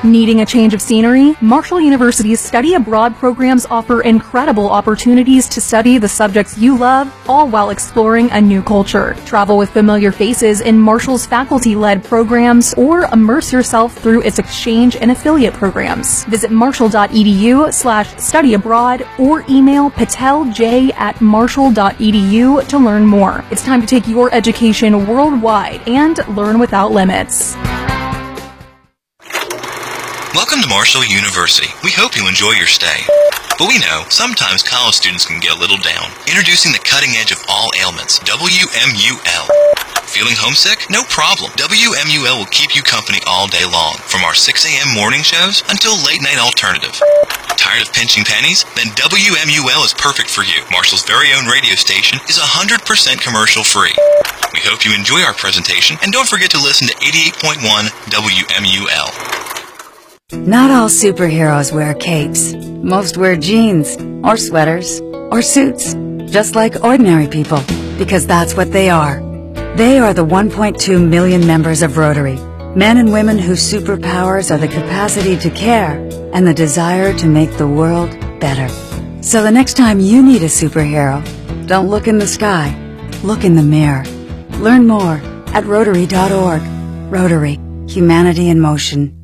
Needing a change of scenery? Marshall University's study abroad programs offer incredible opportunities to study the subjects you love, all while exploring a new culture. Travel with familiar faces in Marshall's faculty-led programs or immerse yourself through its exchange and affiliate programs. Visit marshall.edu/study abroad or email patelj@marshall.edu to learn more. It's time to take your education worldwide and learn without limits. Welcome to Marshall University. We hope you enjoy your stay. But we know sometimes college students can get a little down. Introducing the cutting edge of all ailments, WMUL. Feeling homesick? No problem. WMUL will keep you company all day long, from our 6 a.m. morning shows until late night alternative. Tired of pinching pennies? Then WMUL is perfect for you. Marshall's very own radio station is 100% commercial free. We hope you enjoy our presentation, and don't forget to listen to 88.1 WMUL. Not all superheroes wear capes. Most wear jeans, or sweaters, or suits, just like ordinary people, because that's what they are. They are the 1.2 million members of Rotary, men and women whose superpowers are the capacity to care and the desire to make the world better. So the next time you need a superhero, don't look in the sky, look in the mirror. Learn more at Rotary.org. Rotary, Humanity in Motion.